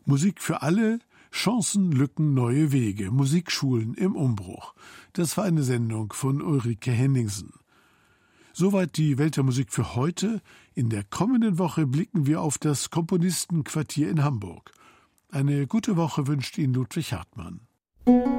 Musik für alle, Chancen, Lücken, neue Wege, Musikschulen im Umbruch. Das war eine Sendung von Ulrike Henningsen. Soweit die Welt der Musik für heute. In der kommenden Woche blicken wir auf das Komponistenquartier in Hamburg. Eine gute Woche wünscht Ihnen Ludwig Hartmann.